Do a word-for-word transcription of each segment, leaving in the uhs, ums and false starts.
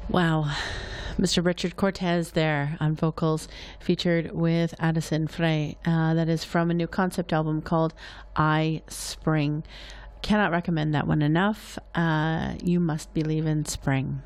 Wow. Mister Richard Cortez there on vocals, featured with Addison Frey. Uh, that is from a new concept album called I Spring. Cannot recommend that one enough. Uh, you must believe in spring.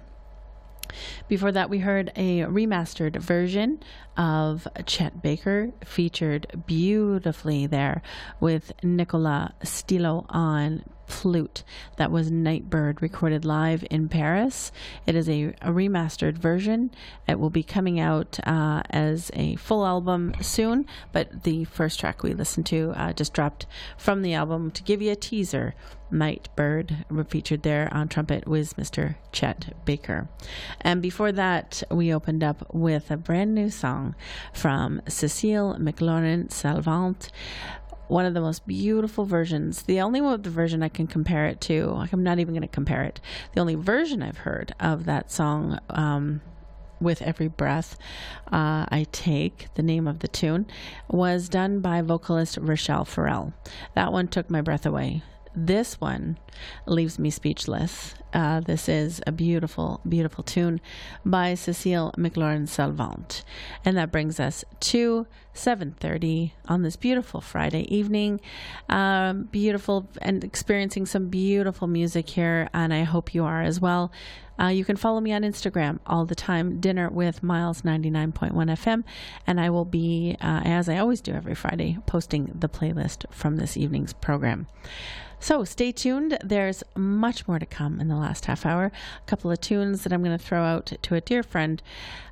Before that, we heard a remastered version of Chet Baker, featured beautifully there with Nicola Stilo on flute. That was Nightbird, recorded live in Paris. It is a, a remastered version. It will be coming out uh, as a full album soon, but the first track we listened to uh, just dropped from the album to give you a teaser. Nightbird, featured there on trumpet, was Mister Chet Baker. And before that, we opened up with a brand new song from Cécile McLaurin-Salvant. One of the most beautiful versions. The only one, the version I can compare it to, like I'm not even going to compare it. The only version I've heard of that song, um, With Every Breath uh, I Take, the name of the tune, was done by vocalist Rochelle Farrell. That one took my breath away. This one leaves me speechless. Uh, this is a beautiful, beautiful tune by Cécile McLaurin-Salvant. And that brings us to seven thirty on this beautiful Friday evening. Um, beautiful, and experiencing some beautiful music here, and I hope you are as well. Uh, you can follow me on Instagram all the time, Dinner with Miles ninety-nine point one F M, and I will be, uh, as I always do every Friday, posting the playlist from this evening's program. So stay tuned. There's much more to come in the last half hour. A couple of tunes that I'm going to throw out to a dear friend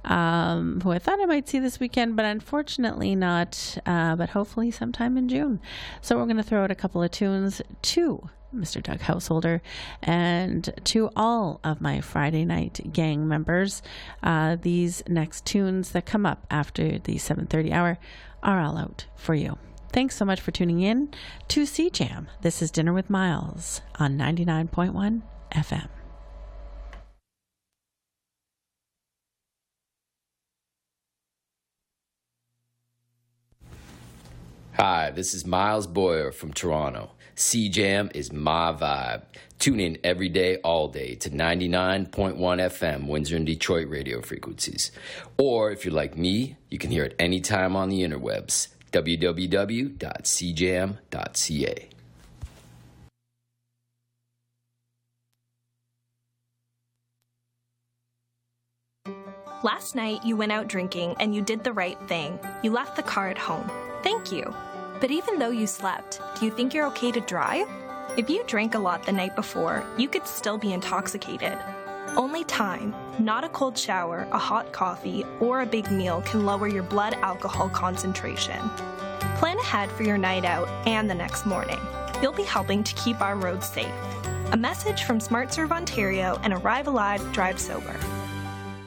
um, who I thought I might see this weekend, but unfortunately not, uh, but hopefully sometime in June. So we're going to throw out a couple of tunes to Mister Doug Householder and to all of my Friday night gang members. Uh, these next tunes that come up after the seven thirty hour are all out for you. Thanks so much for tuning in to C Jam. This is Dinner with Miles on ninety-nine point one F M. Hi, this is Miles Boyer from Toronto. C Jam is my vibe. Tune in every day, all day to ninety-nine point one F M, Windsor and Detroit radio frequencies. Or if you're like me, you can hear it anytime on the interwebs. w w w dot c jam dot c a. Last night, you went out drinking and you did the right thing. You left the car at home. Thank you. But even though you slept, do you think you're okay to drive? If you drank a lot the night before, you could still be intoxicated. Only time, not a cold shower, a hot coffee, or a big meal can lower your blood alcohol concentration. Plan ahead for your night out and the next morning. You'll be helping to keep our roads safe. A message from SmartServe Ontario and Arrive Alive, Drive Sober.